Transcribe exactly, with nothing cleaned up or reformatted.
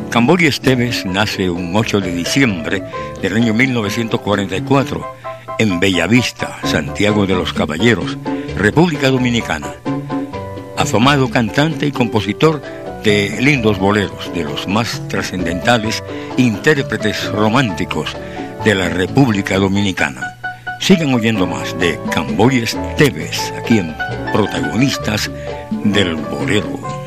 Camboy Esteves nace un ocho de diciembre del año mil novecientos cuarenta y cuatro en Bellavista, Santiago de los Caballeros, República Dominicana. Afamado cantante y compositor de lindos boleros, de los más trascendentales intérpretes románticos de la República Dominicana. Sigan oyendo más de Camboy Esteves aquí en Protagonistas del Bolero.